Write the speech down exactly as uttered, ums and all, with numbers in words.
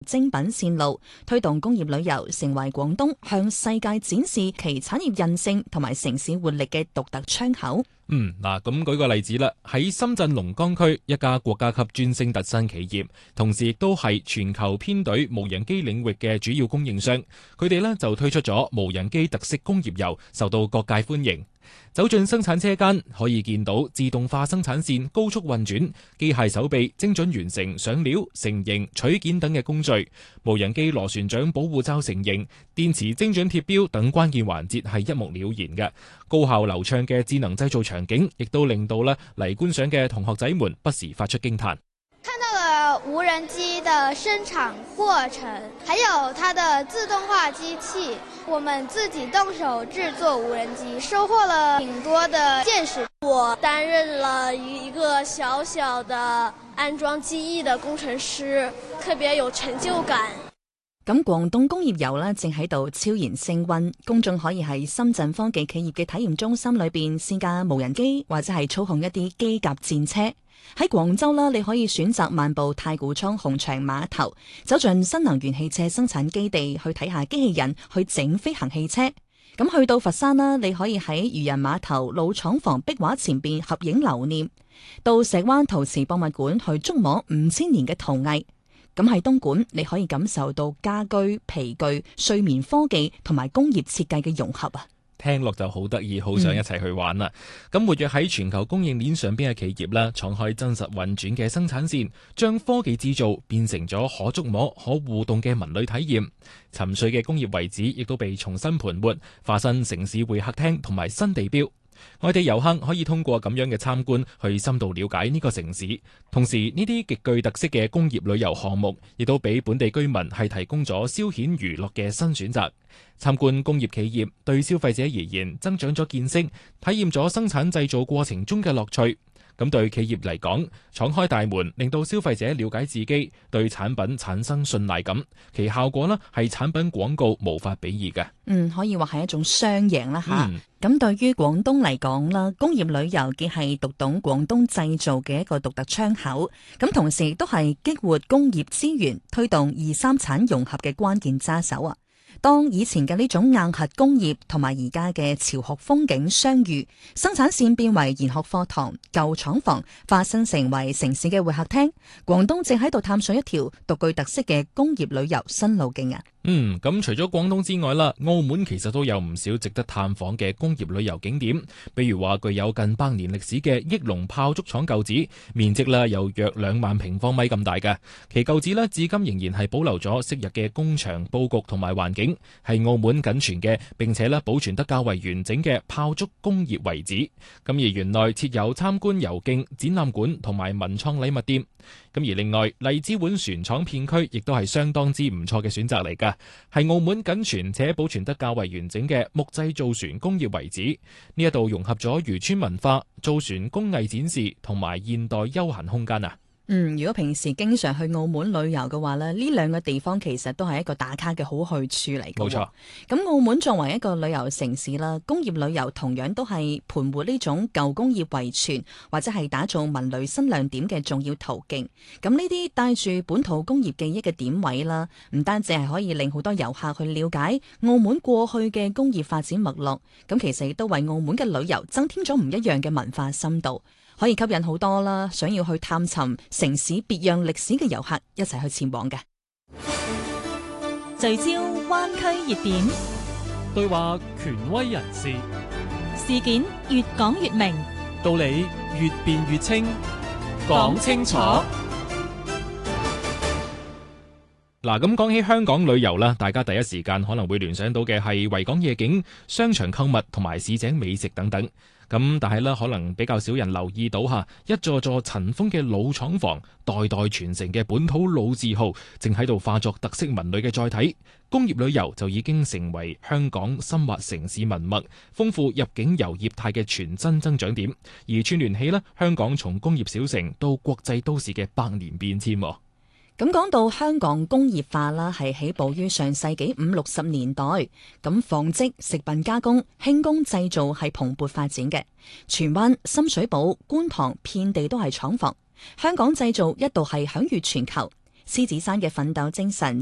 精品線路，推動工業旅遊成為廣東向世界展示其產業韌性同埋城市活力嘅獨特窗口。 嗯，嗱，咁舉個例子啦，喺深圳龍崗區一家國家級專升特新企業，同時亦都係全球編隊無人機領域嘅主要供應商，佢哋呢就推出咗無人機特色工業遊，受到各界歡迎。走進生產車間，可以見到自動化生產線高速運轉，機械手臂精準完成上料、成形、取件等嘅工序，無人機螺旋槳保護罩成形，電池精準貼標等關鍵環節係一目了然嘅。高效流暢嘅智能製造場景，亦都令到咧嚟觀賞嘅同學仔們不時發出驚嘆。 看到了無人機的生產過程，還有它的自動化機器，我們自己動手製作無人機，收穫了挺多的見識。 我擔任了一個小小的安裝機翼的工程師，特別有成就感。 咁廣東工業遊呢，正喺度悄然升溫，公眾可以喺深圳科技企業嘅體驗中心裏邊試駕無人機，或者係操控一啲機甲戰車。喺廣州啦，你可以選擇漫步太古倉紅場碼頭，走進新能源汽車生產基地去睇下機器人去整飛行汽車。咁去到佛山啦，你可以喺漁人碼頭老廠房壁畫前邊合影留念；到石灣陶瓷博物館去觸摸五千年嘅陶藝。咁喺東莞，你可以感受到家居、皮具、睡眠科技同埋工業設計嘅融合啊！ 聽落就好得意，好想一齊去玩啦！咁、嗯、活躍喺全球供應鏈上邊嘅企業啦，敞開真實運轉嘅生產線，將科技製造變成咗可觸摸、可互動嘅文旅體驗。沉睡嘅工業遺址亦都被重新盤活，化身城市會客廳同埋新地標。外地遊客可以通過咁樣嘅參觀去深度了解呢個城市，同時呢啲極具特色嘅工業旅遊項目亦都俾本地居民係提供咗消遣娛樂嘅新選擇。參觀工業企業對消費者而言增長咗見識，體驗咗生產製造過程中嘅樂趣。咁對企業嚟講，敞開大門令到消費者了解自己，對產品產生信賴感，其效果呢係產品廣告無法比擬嘅。 嗯，可以話係一種雙贏啦吓。咁、 嗯、 對於廣東嚟講啦，工業旅遊既係讀懂廣東製造嘅一個獨特窗口，咁同時亦都係激活工業資源、推動二三產融合嘅關鍵揸手啊！當以前嘅呢種硬核工業同埋而家嘅潮學風景相遇，生產線變為研學課堂，舊廠房化身成為城市嘅會客廳，廣東正喺度探索一條獨具特色嘅工業旅遊新路徑啊！ 嗯，咁除咗廣東之外啦，澳門其實都有唔少值得探訪嘅工業旅遊景點，比如話具有近百年歷史嘅益隆炮竹廠舊址，面積啦有約兩萬平方米咁大嘅，其舊址呢至今仍然係保留咗昔日嘅工場佈局同埋環境，係澳門僅存嘅並且咧保存得較為完整嘅炮竹工業遺址。咁而園內設有參觀遊徑、展覽館同埋文創禮物店。咁而另外荔枝碗船廠片區亦都係相當之唔錯嘅選擇嚟㗎，係澳門僅存且保存得較為完整嘅木製造船工業遺址。呢一度融合咗漁村文化、造船工藝展示同埋現代休閒空間啊！ 嗯，如果平時經常去澳門旅遊嘅話咧，呢兩個地方其實都係一個打卡嘅好去處嚟嘅。 冇錯。 咁澳門作為一個旅遊城市啦，工業旅遊同樣都係盤活呢種舊工業遺存或者係打造文旅新亮點嘅重要途徑。咁呢啲帶住本土工業記憶嘅點位啦，唔單止係可以令好多遊客去了解澳門過去嘅工業發展脈絡，咁其實亦都為澳門嘅旅遊增添咗唔一樣嘅文化深度。可以吸引好多啦，想要去探尋城市別樣歷史嘅遊客一齊去前往嘅。 聚焦灣區熱點， 對話權威人士， 事件越講越明， 道理越辯越清，講清楚。 嗱，咁講起香港旅遊啦，大家第一時間可能會聯想到嘅係維港夜景、商場購物同埋市井美食等等。咁但係咧，可能比較少人留意到吓，一座座塵封嘅老廠房，代代傳承嘅本土老字號，正喺度化作特色文旅嘅載體。工業旅遊就已經成為香港深挖城市文脈、豐富入境遊業態嘅全新增長點，而串聯起咧香港從工業小城到國際都市嘅百年變遷。 咁講到香港工業化啦，係起步於上世紀五六十年代。咁紡織、食品加工、輕工製造係蓬勃發展嘅。荃灣、深水埗、觀塘遍地都係廠房，香港製造一度係享譽全球。 獅子山嘅奮鬥精神